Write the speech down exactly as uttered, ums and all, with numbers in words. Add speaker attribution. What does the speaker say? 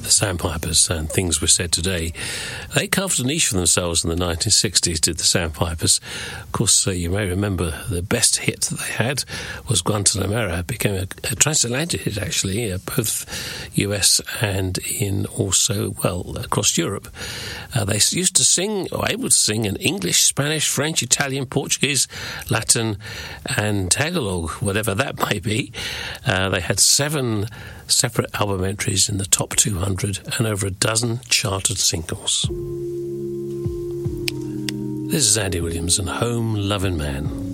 Speaker 1: the Sandpipers, and Things Were Said Today. They carved a niche for themselves in the nineteen sixties, did the Sandpipers. Of course, uh, you may remember the best hit that they had was Guantanamera. It became a, a transatlantic hit, actually, uh, both U S and in also, well, across Europe. Uh, they used to sing, or able to sing, in English, Spanish, French, Italian, Portuguese, Latin, and Tagalog, whatever that may be. Uh, they had seven separate album entries in the top two hundred and over a dozen charted singles. This is Andy Williams and Home Loving Man.